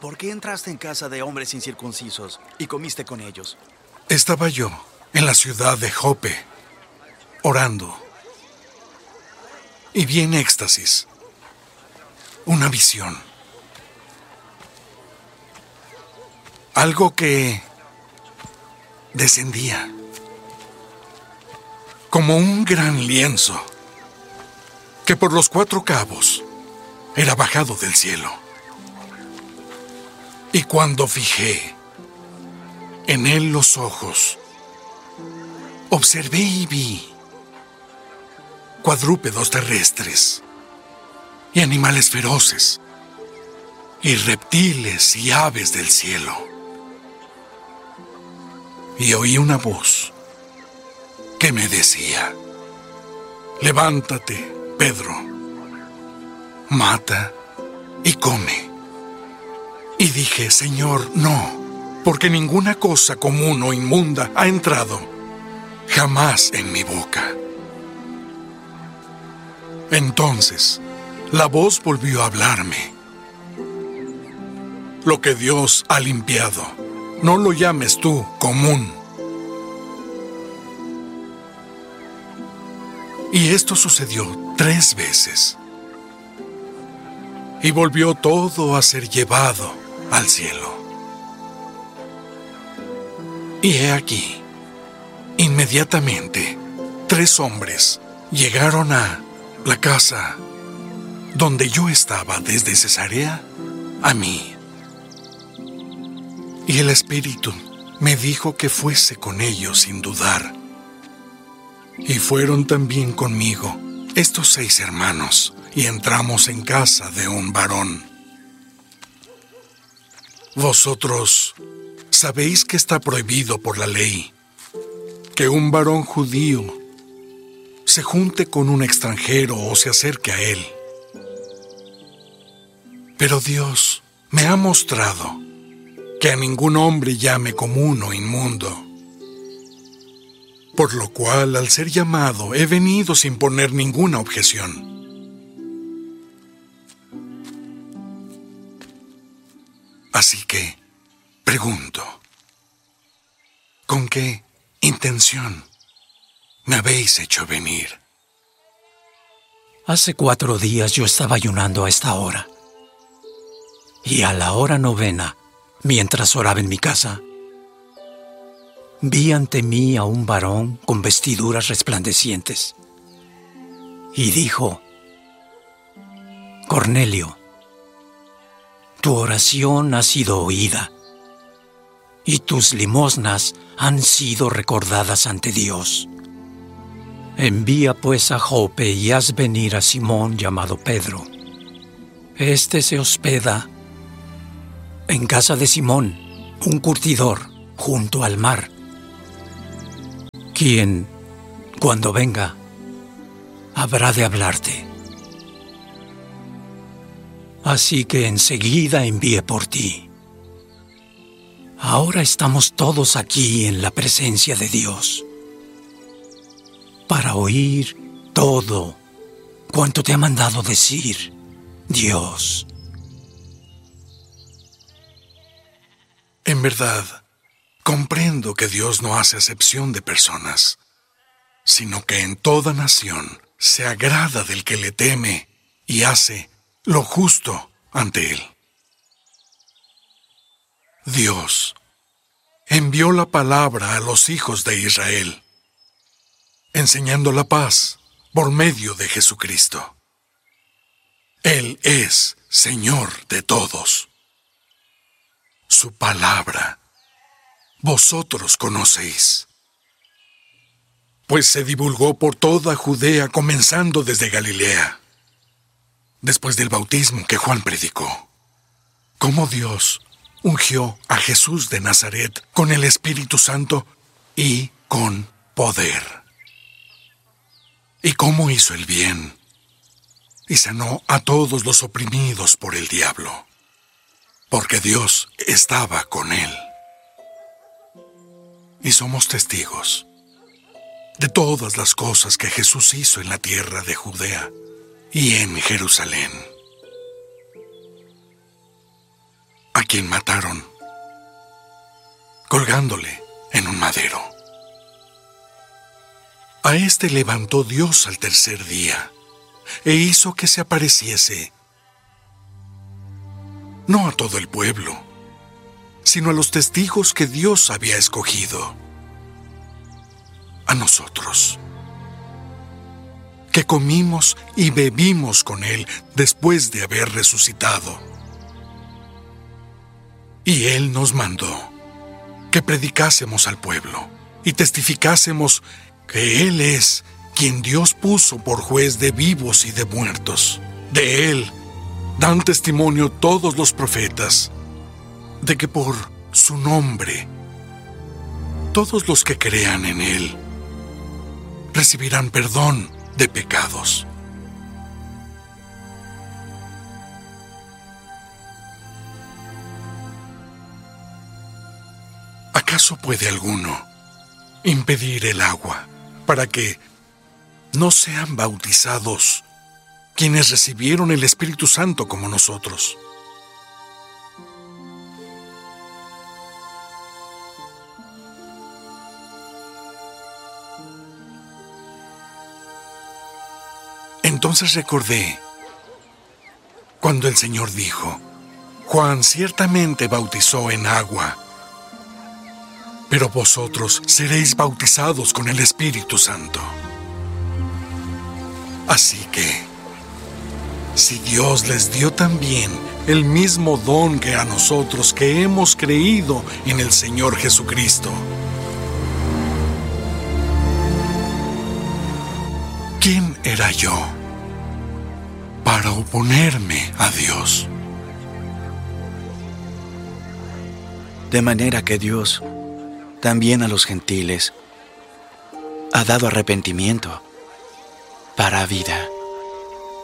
¿por qué entraste en casa de hombres incircuncisos y comiste con ellos? Estaba yo en la ciudad de Jope, orando, y vi en éxtasis una visión. Algo que descendía como un gran lienzo que por los 4 cabos era bajado del cielo. Y cuando fijé en él los ojos, observé y vi cuadrúpedos terrestres y animales feroces y reptiles y aves del cielo. Y oí una voz que me decía: levántate, Pedro, mata y come. Y dije: Señor, no, porque ninguna cosa común o inmunda ha entrado jamás en mi boca. Entonces, la voz volvió a hablarme: lo que Dios ha limpiado, no lo llames tú común. Y esto sucedió 3 veces. Y volvió todo a ser llevado al cielo. Y he aquí, inmediatamente, 3 hombres llegaron a la casa donde yo estaba desde Cesarea a mí. Y el Espíritu me dijo que fuese con ellos sin dudar. Y fueron también conmigo estos 6 hermanos, y entramos en casa de un varón. Vosotros sabéis que está prohibido por la ley que un varón judío se junte con un extranjero o se acerque a él. Pero Dios me ha mostrado que a ningún hombre llame común o inmundo. Por lo cual, al ser llamado, he venido sin poner ninguna objeción. Así que, pregunto, ¿con qué intención me habéis hecho venir? Hace 4 días yo estaba ayunando a esta hora. Y a la hora 9, mientras oraba en mi casa, vi ante mí a un varón con vestiduras resplandecientes. Y dijo: Cornelio, tu oración ha sido oída, y tus limosnas han sido recordadas ante Dios. Envía pues a Jope y haz venir a Simón llamado Pedro. Este se hospeda en casa de Simón, un curtidor, junto al mar, quien, cuando venga, habrá de hablarte. Así que enseguida envié por ti. Ahora estamos todos aquí en la presencia de Dios para oír todo cuanto te ha mandado decir Dios. En verdad, comprendo que Dios no hace acepción de personas, sino que en toda nación se agrada del que le teme y hace lo justo ante él. Dios envió la palabra a los hijos de Israel, enseñando la paz por medio de Jesucristo. Él es Señor de todos. Su palabra vosotros conocéis, pues se divulgó por toda Judea, comenzando desde Galilea, después del bautismo que Juan predicó, cómo Dios ungió a Jesús de Nazaret con el Espíritu Santo y con poder, y cómo hizo el bien y sanó a todos los oprimidos por el diablo, porque Dios estaba con él. Y somos testigos de todas las cosas que Jesús hizo en la tierra de Judea y en Jerusalén, a quien mataron, colgándole en un madero. A éste levantó Dios al tercer día e hizo que se apareciese, no a todo el pueblo, sino a los testigos que Dios había escogido, a nosotros, que comimos y bebimos con Él después de haber resucitado. Y Él nos mandó que predicásemos al pueblo y testificásemos que Él es quien Dios puso por juez de vivos y de muertos. De Él dan testimonio todos los profetas, de que por su nombre todos los que crean en Él recibirán perdón de pecados. ¿Acaso puede alguno impedir el agua para que no sean bautizados quienes recibieron el Espíritu Santo como nosotros? Entonces recordé cuando el Señor dijo: Juan ciertamente bautizó en agua, pero vosotros seréis bautizados con el Espíritu Santo. Así que, si Dios les dio también el mismo don que a nosotros que hemos creído en el Señor Jesucristo, ¿quién era yo para oponerme a Dios? De manera que Dios también a los gentiles ha dado arrepentimiento para vida.